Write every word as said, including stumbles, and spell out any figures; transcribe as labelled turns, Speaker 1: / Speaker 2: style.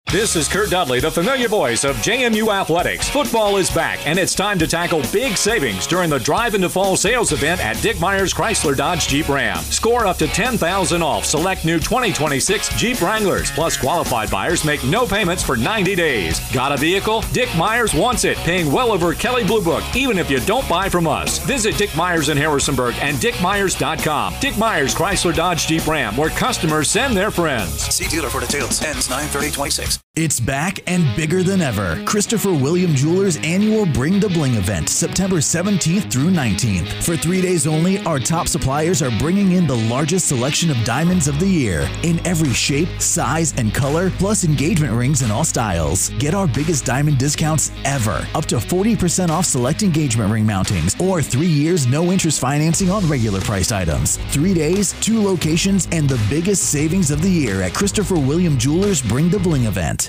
Speaker 1: This is Kurt Dudley, the familiar voice of J M U Athletics. Football is back, and it's time to tackle big savings during the Drive into Fall sales event at Dick Myers Chrysler Dodge Jeep Ram. Score up to ten thousand dollars off select new twenty twenty-six Jeep Wranglers. Plus, qualified buyers make no payments for ninety days. Got a vehicle? Dick Myers wants it, paying well over Kelley Blue Book, even if you don't buy from us. Visit Dick Myers in Harrisonburg and dick myers dot com. Dick Myers Chrysler Dodge Jeep Ram, where customers send their friends.
Speaker 2: See dealer for details. Ends nine thirty twenty-six.
Speaker 3: It's back and bigger than ever. Christopher William Jewelers' annual Bring the Bling event, September seventeenth through nineteenth. For three days only, our top suppliers are bringing in the largest selection of diamonds of the year in every shape, size, and color, plus engagement rings in all styles. Get our biggest diamond discounts ever, up to forty percent off select engagement ring mountings, or three years no interest financing on regular priced items. Three days, two locations, and the biggest savings of the year at Christopher William Jewelers' Bring the Bling event.